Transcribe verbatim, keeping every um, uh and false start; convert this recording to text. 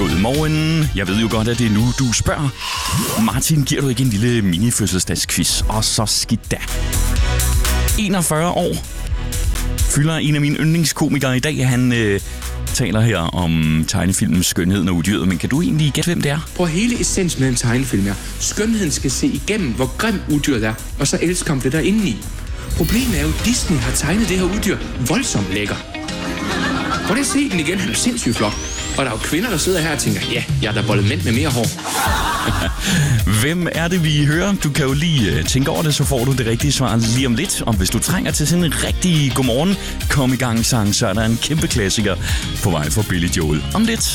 Godmorgen. Jeg ved jo godt, at det er nu, du spørger. Martin, giver du ikke en lille mini-fødselsdagsquiz? Og så skidt da. enogfyrre år fylder en af mine yndlingskomikere i dag. Han øh, taler her om tegnefilmens Skønheden og Udyret. Men kan du egentlig gætte, hvem det er? Prøv, hele essensen med en tegnefilm er, skønheden skal se igennem, hvor grim udyret er, og så elsker ham det der indeni. Problemet er jo, at Disney har tegnet det her udyr voldsomt lækker. Prøv lige at se den igen, han er sindssygt flot. Og der er jo kvinder, der sidder her og tænker, ja, jeg er da bollet mænd med mere hår. Hvem er det, vi hører? Du kan jo lige tænke over det, så får du det rigtige svar lige om lidt. Og hvis du trænger til sådan en rigtig godmorgen, kom i gang sang, så er der en kæmpe klassiker på vej for Billy Joel om lidt.